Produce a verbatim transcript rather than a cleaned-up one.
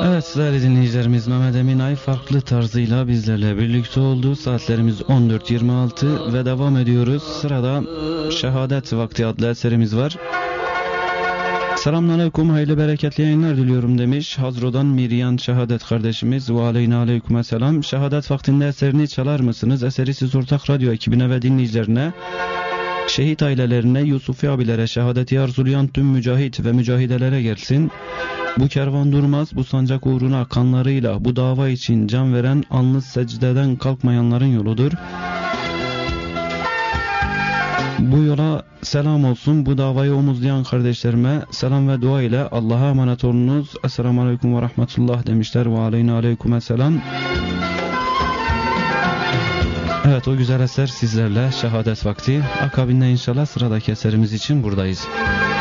Evet değerli dinleyicilerimiz, Mehmet Emin Ay farklı tarzıyla bizlerle birlikte oldu. Saatlerimiz on dört yirmi altı ve devam ediyoruz. Sırada Şehadet Vakti adlı eserimiz var. Selamünaleyküm, hayırlı bereketli yayınlar diliyorum demiş Hazro'dan Miryan Şehadet kardeşimiz. Ve aleyna aleyküm selam. Şehadet vaktinde eserini çalar mısınız? Eseri siz ortak radyo ekibine ve dinleyicilerine, şehit ailelerine, Yusufi abilere, şehadeti arzulayan tüm mücahit ve mücahidelere gelsin. Bu kervan durmaz, bu sancak uğruna kanlarıyla bu dava için can veren, alnı secdeden kalkmayanların yoludur. Bu yola selam olsun, bu davayı omuzlayan kardeşlerime selam ve dua ile Allah'a emanet olunuz. Esselamu aleyküm ve rahmetullah demişler. Ve aleyna aleyküm selam. Evet, o güzel eser sizlerle, Şehadet Vakti. Akabinde inşallah sıradaki eserimiz için buradayız.